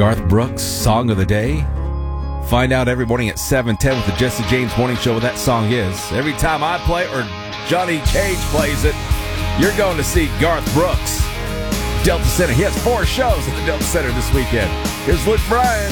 Garth Brooks, Song of the Day. Find out every morning at 7:10 with the Jesse James Morning Show what that song is. Every time I play or Johnny Cage plays it, you're going to see Garth Brooks. Delta Center. He has 4 shows at the Delta Center this weekend. Here's Luke Bryan.